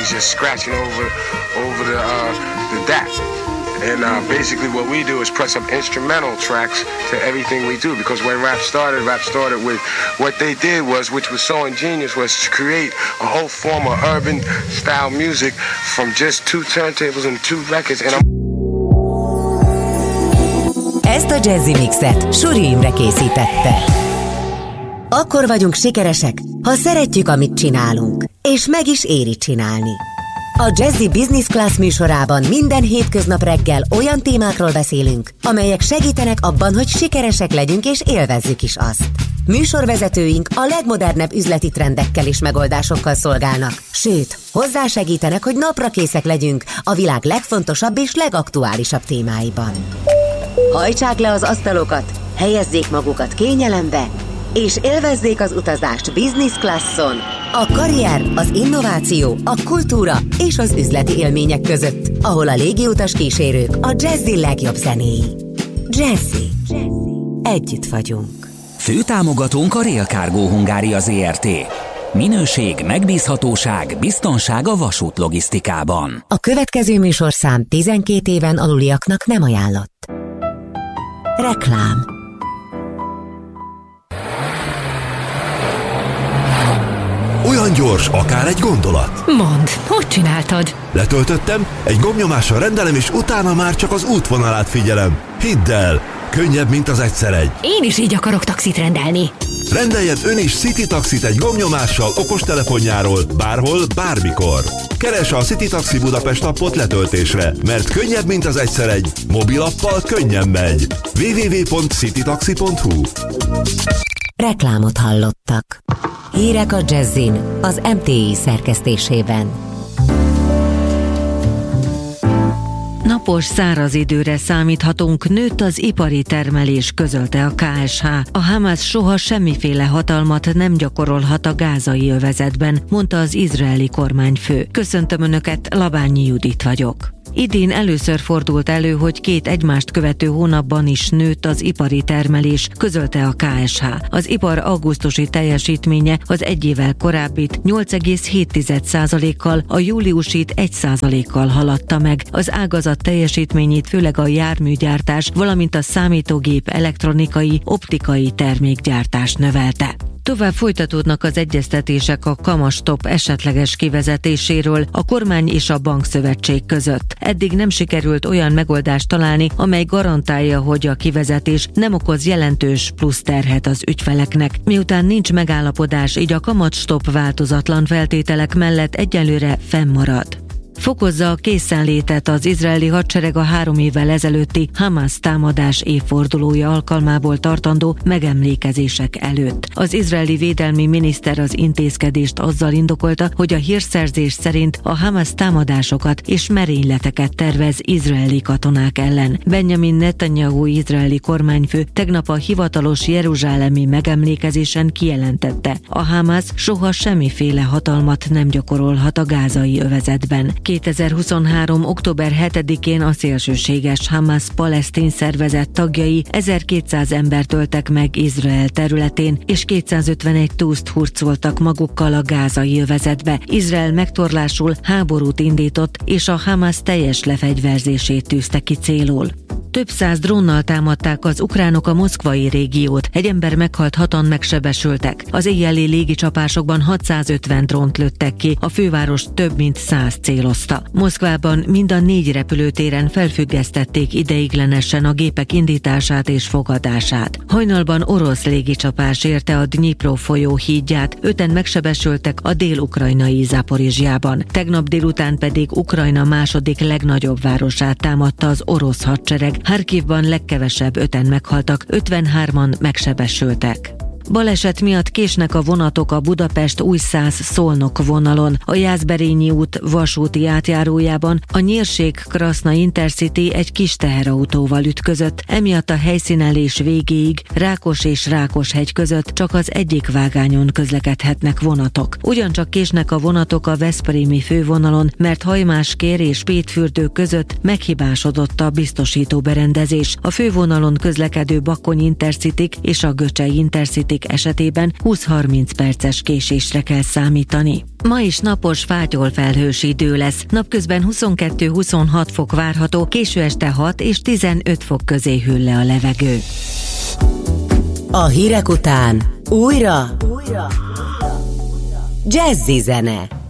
he's just scratching over the DAT. And basically what we do is press up instrumental tracks to everything we do, because when rap started with what they did was, which was so ingenious, was to create a whole form of urban style music from just 2 turntables and 2 records. And Ezt a Jazzy Mixet Suri Imre készítette. Akkor vagyunk sikeresek, ha szeretjük, amit csinálunk, és meg is éri csinálni. A Jazzy Business Class műsorában minden hétköznap reggel olyan témákról beszélünk, amelyek segítenek abban, hogy sikeresek legyünk és élvezzük is azt. Műsorvezetőink a legmodernebb üzleti trendekkel és megoldásokkal szolgálnak, sőt, hozzásegítenek, hogy naprakészek legyünk a világ legfontosabb és legaktuálisabb témáiban. Hajtsák le az asztalokat, helyezzék magukat kényelembe, és élvezzék az utazást business classon, a karrier, az innováció, a kultúra és az üzleti élmények között, ahol a légiutas kísérők a Jazzy legjobb zenéi. Jazzy. Együtt vagyunk. Főtámogatónk a Rail Cargo Hungária Zrt. Minőség, megbízhatóság, biztonság a vasútlogisztikában. A következő műsorszám 12 éven aluliaknak nem ajánlott. Reklám. Olyan gyors, akár egy gondolat. Mondd, hogy csináltad? Letöltöttem, egy gombnyomással rendelem, és utána már csak az útvonalát figyelem. Hidd el, könnyebb, mint az egyszer egy. Én is így akarok taxit rendelni. Rendeljen ön is City Taxit egy gombnyomással okostelefonjáról, bárhol, bármikor. Keresse a City Taxi Budapest appot letöltésre, mert könnyebb, mint az egyszer egy. Mobilappal könnyen megy. www.citytaxi.hu. Reklámot hallottak. Hírek a Jazzin, az MTI szerkesztésében. Napos, száraz időre számíthatunk, nőtt az ipari termelés, közölte a KSH. A Hamas soha semmiféle hatalmat nem gyakorolhat a gázai övezetben, mondta az izraeli kormányfő. Köszöntöm Önöket, Labányi Judit vagyok. Idén először fordult elő, hogy 2 egymást követő hónapban is nőtt az ipari termelés, közölte a KSH. Az ipar augusztusi teljesítménye az egy évvel korábbit 8,7%-kal, a júliusit 1%-kal haladta meg. Az ágazat teljesítményét főleg a járműgyártás, valamint a számítógép, elektronikai, optikai termékgyártás növelte. Tovább folytatódnak az egyeztetések a kamatstop esetleges kivezetéséről a kormány és a bankszövetség között. Eddig nem sikerült olyan megoldást találni, amely garantálja, hogy a kivezetés nem okoz jelentős plusz terhet az ügyfeleknek. Miután nincs megállapodás, így a kamatstop változatlan feltételek mellett egyelőre fennmarad. Fokozza a készenlétet az izraeli hadsereg a 3 évvel ezelőtti Hamas támadás évfordulója alkalmából tartandó megemlékezések előtt. Az izraeli védelmi miniszter az intézkedést azzal indokolta, hogy a hírszerzés szerint a Hamas támadásokat és merényleteket tervez izraeli katonák ellen. Benjamin Netanyahu izraeli kormányfő tegnap a hivatalos jeruzsálemi megemlékezésen kijelentette, a Hamas soha semmiféle hatalmat nem gyakorolhat a gázai övezetben. 2023. október 7-én a szélsőséges Hamas palesztin szervezet tagjai 1200 embert öltek meg Izrael területén, és 251 túszt hurcoltak magukkal a gázai övezetbe. Izrael megtorlásul háborút indított, és a Hamas teljes lefegyverzését tűzte ki célul. Több száz drónnal támadták az ukránok a moszkvai régiót. Egy ember meghalt, 6-an megsebesültek. Az éjjeli légicsapásokban 650 drónt lőttek ki, a főváros több mint 100 célozta. Moszkvában mind a 4 repülőtéren felfüggesztették ideiglenesen a gépek indítását és fogadását. Hajnalban orosz légicsapás érte a Dnyipro folyó hídját, 5-en megsebesültek a dél-ukrajnai Zaporizsjában. Tegnap délután pedig Ukrajna második legnagyobb városát támadta az orosz hadsereg. Harkivban legkevesebb 5-en meghaltak, 53-an megsebesültek. Baleset miatt késnek a vonatok a Budapest-Újszász-Szolnok vonalon. A Jászberényi út vasúti átjárójában a Nyírség-Kraszna Intercity egy kis teherautóval ütközött, emiatt a helyszínelés végéig Rákos és Rákoshegy között csak az egyik vágányon közlekedhetnek vonatok. Ugyancsak késnek a vonatok a veszprémi fővonalon, mert Hajmáskér és Pétfürdő között meghibásodott a biztosító berendezés. A fővonalon közlekedő Bakony Intercityk és a Göcsei Intercity játék esetében 20-30 perces késésre kell számítani. Ma is napos, fátyolfelhős idő lesz. Napközben 22-26 fok várható, késő este 6 és 15 fok közé hűl le a levegő. A hírek után újra Jazzy zene.